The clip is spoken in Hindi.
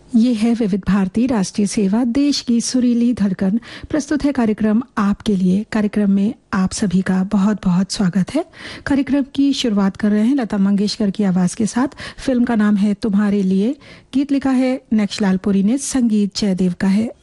ये है विविध भारती राष्ट्रीय सेवा, देश की सुरीली धड़कन। प्रस्तुत है कार्यक्रम आपके लिए। कार्यक्रम में आप सभी का बहुत बहुत स्वागत है। कार्यक्रम की शुरुआत कर रहे हैं लता मंगेशकर की आवाज के साथ। फिल्म का नाम है तुम्हारे लिए। गीत लिखा है नक्शलाल पुरी ने, संगीत जयदेव का है।